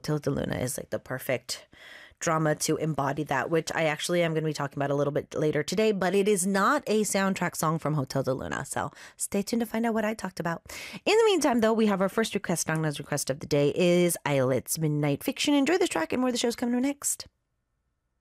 Hotel de Luna is like the perfect drama to embody that, which I actually am going to be talking about a little bit later today, but it is not a soundtrack song from Hotel de Luna. So stay tuned to find out what I talked about. In the meantime, though, we have our first request. Agna's request of the day is Eyelet's Midnight Fiction. Enjoy this track and more of the show's coming to next.